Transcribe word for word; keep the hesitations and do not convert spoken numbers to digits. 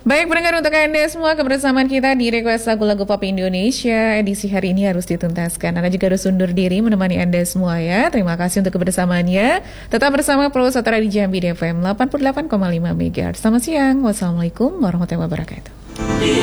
Baik pendengar, untuk Anda semua, kebersamaan kita di Request Lagu-Lagu Pop Indonesia edisi hari ini harus dituntaskan. Anda juga harus undur diri menemani Anda semua ya. Terima kasih untuk kebersamaannya. Tetap bersama Pro Satria di Jambi di F M delapan puluh delapan koma lima MHz. Selamat siang. Wassalamualaikum warahmatullahi wabarakatuh.